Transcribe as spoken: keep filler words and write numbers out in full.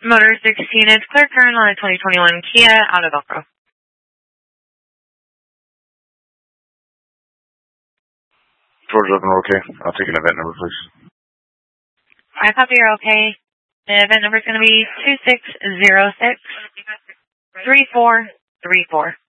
Motor sixteen, it's clear current on a twenty twenty-one Kia out of Velcro. George open, okay. I'll take an event number, please. I copy you're okay. The event number is going to be two six zero six three four three four.